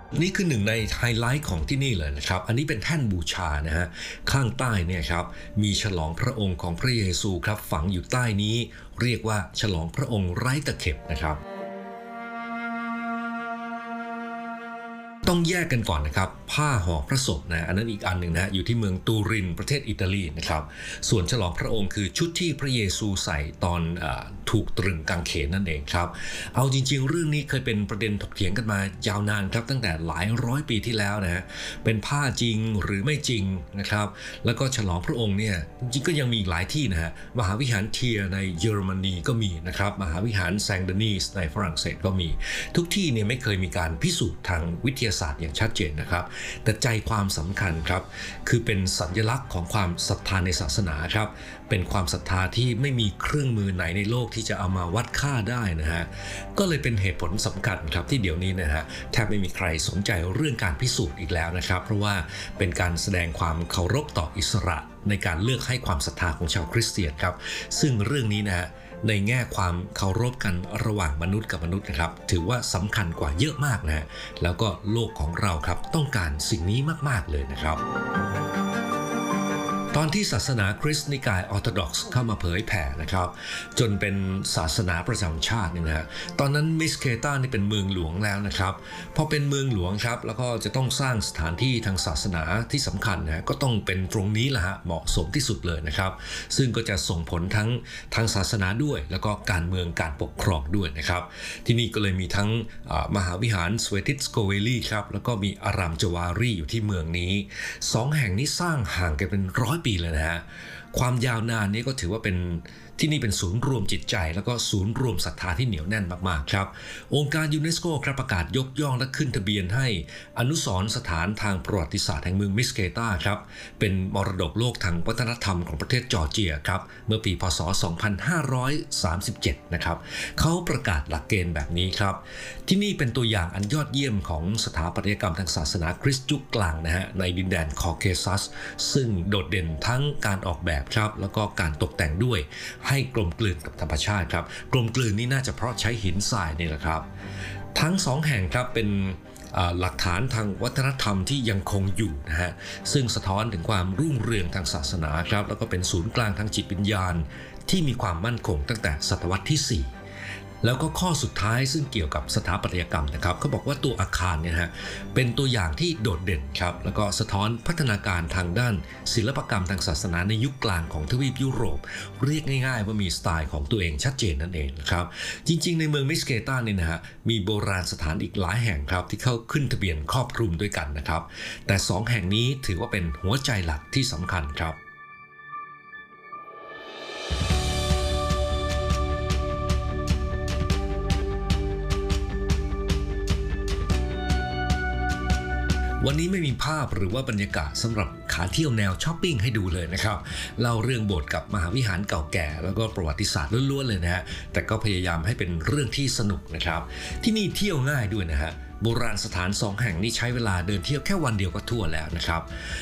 นี่คือหนึ่งในไฮไลท์ของที่นี่เลยนะครับอันนี้เป็นแท่นบูชานะฮะข้างใต้เนี่ยครับมีฉลองพระองค์ของพระเยซูครับฝังอยู่ใต้นี้เรียกว่าฉลองพระองค์ไร้ตะเข็บนะครับต้องแยกกันก่อนนะครับผ้าห่อพระศพนะอันนั้นอีกอันหนึ่งนะอยู่ที่เมืองตูรินประเทศอิตาลีนะครับส่วนฉลองพระองค์คือชุดที่พระเยซูใส่ตอนถูกตรึงกางเขนนั่นเองครับเอาจริงๆเรื่องนี้เคยเป็นประเด็นถกเถียงกันมายาวนานครับตั้งแต่หลายร้อยปีที่แล้วนะฮะเป็นผ้าจริงหรือไม่จริงนะครับแล้วก็ฉลองพระองค์เนี่ยจริงๆก็ยังมีหลายที่นะฮะมหาวิหารเทียในเยอรมนีก็มีนะครับมหาวิหารแซงเดนีสในฝรั่งเศสก็มีทุกที่เนี่ยไม่เคยมีการพิสูจน์ทางวิทยาศาสตร์อย่างชัดเจนนะครับแต่ใจความสำคัญครับคือเป็นสัญลักษณ์ของความศรัทธาในศาสนาครับเป็นความศรัทธาที่ไม่มีเครื่องมือไหนในโลกที่จะเอามาวัดค่าได้นะฮะก็เลยเป็นเหตุผลสำคัญครับที่เดี๋ยวนี้นะฮะแทบไม่มีใครสนใจเรื่องการพิสูจน์อีกแล้วนะครับเพราะว่าเป็นการแสดงความเคารพต่ออิสระในการเลือกให้ความศรัทธาของชาวคริสเตียนครับซึ่งเรื่องนี้นะฮะในแง่ความเคารพกันระหว่างมนุษย์กับมนุษย์นะครับถือว่าสำคัญกว่าเยอะมากนะฮะแล้วก็โลกของเราครับต้องการสิ่งนี้มากๆเลยนะครับตอนที่ศาสนาคริสต์นิกายออร์โธดอกซ์เข้ามาเผยแผ่นะครับจนเป็นศาสนาประจำชาติเนี่ยนะตอนนั้นมิสเคตานี่เป็นเมืองหลวงแล้วนะครับพอเป็นเมืองหลวงครับแล้วก็จะต้องสร้างสถานที่ทางศาสนาที่สำคัญนะก็ต้องเป็นตรงนี้แหละฮะเหมาะสมที่สุดเลยนะครับซึ่งก็จะส่งผลทั้งทางศาสนาด้วยแล้วก็การเมืองการปกครองด้วยนะครับที่นี่ก็เลยมีทั้งมหาวิหารสเวติสโกเวลีครับแล้วก็มีอารามจวารีอยู่ที่เมืองนี้สองแห่งนี้สร้างห่างกันเป็น100 ปีเลยนะฮะความยาวนานนี้ก็ถือว่าเป็นที่นี่เป็นศูนย์รวมจิตใจแล้วก็ศูนย์รวมศรัทธาที่เหนียวแน่นมากๆครับองค์การยูเนสโกครับประกาศยกย่องและขึ้นทะเบียนให้อนุสรณ์สถานทางประวัติศาสตร์แห่งเมืองมิสเกตาครับเป็นมรดกโลกทางวัฒนธรรมของประเทศจอร์เจียครับเมื่อปีพศ 2537 นะครับเขาประกาศหลักเกณฑ์แบบนี้ครับที่นี่เป็นตัวอย่างอันยอดเยี่ยมของสถาปัตยกรรมทางศาสนาคริสต์ยุคกลางนะฮะในดินแดนคอเคซัสซึ่งโดดเด่นทั้งการออกแบบครับแล้วก็การตกแต่งด้วยให้กลมกลืนกับธรรมชาติครับกลมกลืนนี่น่าจะเพราะใช้หินทรายนี่แหละครับทั้งสองแห่งครับเป็นหลักฐานทางวัฒนธรรมที่ยังคงอยู่นะฮะซึ่งสะท้อนถึงความรุ่งเรืองทางศาสนาครับแล้วก็เป็นศูนย์กลางทางจิตวิญญาณที่มีความมั่นคงตั้งแต่ศตวรรษที่ 4แล้วก็ข้อสุดท้ายซึ่งเกี่ยวกับสถาปัตยกรรมนะครับเขาบอกว่าตัวอาคารเนี่ยฮะเป็นตัวอย่างที่โดดเด่นครับแล้วก็สะท้อนพัฒนาการทางด้านศิลปกรรมทางศาสนาในยุคกลางของทวีปยุโรปเรียกง่ายๆว่ามีสไตล์ของตัวเองชัดเจนนั่นเองนะครับจริงๆในเมืองมิสเกตาเนี่ยนะฮะมีโบราณสถานอีกหลายแห่งครับที่เข้าขึ้นทะเบียนครอบคลุมด้วยกันนะครับแต่2แห่งนี้ถือว่าเป็นหัวใจหลักที่สำคัญครับวันนี้ไม่มีภาพหรือว่าบรรยากาศสำหรับขาเที่ยวแนวช้อปปิ้งให้ดูเลยนะครับเล่าเรื่องโบสถ์กับมหาวิหารเก่าแก่แล้วก็ประวัติศาสตร์ล้วนๆเลยนะฮะแต่ก็พยายามให้เป็นเรื่องที่สนุกนะครับที่นี่เที่ยวง่ายด้วยนะฮะโบราณสถาน2แห่งนี้ใช้เวลาเดินเที่ยวแค่วันเดียวก็ทั่วแล้วนะครับ